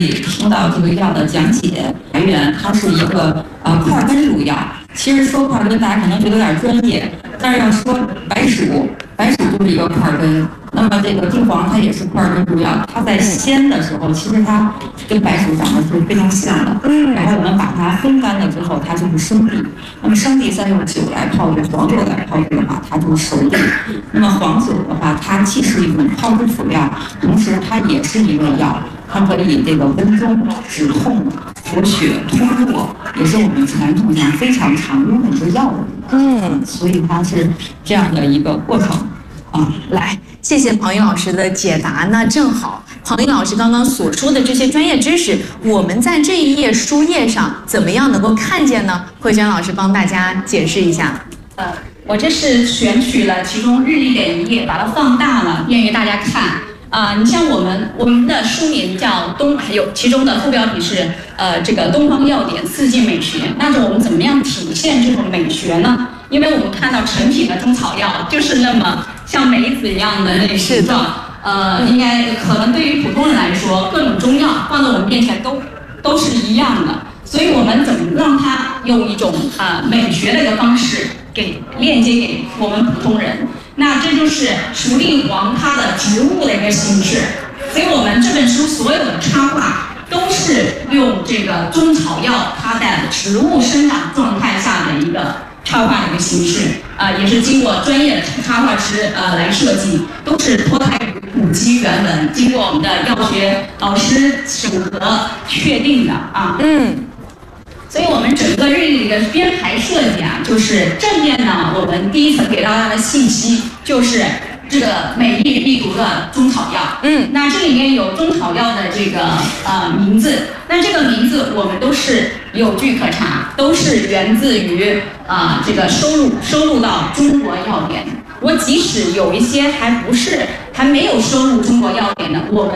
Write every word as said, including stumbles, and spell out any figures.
听到这个药的讲解来源，它是一个呃块根乳药。其实说块根，大家可能觉得有点专业，但是要说白术，白术就是一个块根。那么这个地黄它也是块根乳药，它在鲜的时候，其实它跟白术长得是非常像的。然后我们把它风干了之后，它就是生地。那么生地再用酒来泡制，黄酒来泡制的话，它就是熟地。那么黄酒的话，它既是一种泡制辅料，同时它也是一味药。它可以这个温中止痛、活血、通络，也是我们传统上非常常用的一个药物。嗯，所以它是这样的一个过程啊。 来，谢谢庞云老师的解答。那正好，庞云老师刚刚所说的这些专业知识，我们在这一页书页上怎么样能够看见呢？慧娟老师帮大家解释一下。 呃，我这是选取了其中日历的一页，把它放大了，便于大家看。啊、呃，你像我们我们的书名叫东，还有其中的副标题是呃这个东方药典四季美学。那就我们怎么样体现这种美学呢？因为我们看到成品的中草药就是那么像梅子一样的那个形状，呃，应该可能对于普通人来说，各种中药放在我们面前都都是一样的。所以我们怎么让它用一种呃美学的一个方式给链接给我们普通人？那这就是熟地黄它的植物的一个形式。所以我们这本书所有的插画都是用这个中草药它的植物生长状态下的一个插画的一个形式，啊、呃，也是经过专业的插画师呃来设计，都是脱胎于古籍原文，经过我们的药学老师审核确定的啊。嗯。所以我们整个日历的一个编排设计啊，就是正面呢，我们第一层给大家的信息就是这个每页必读的中草药。嗯，那这里面有中草药的这个呃名字，那这个名字我们都是有据可查，都是源自于啊、呃、这个收录收录到中国药典。我即使有一些还不是还没有收录中国药典的，我们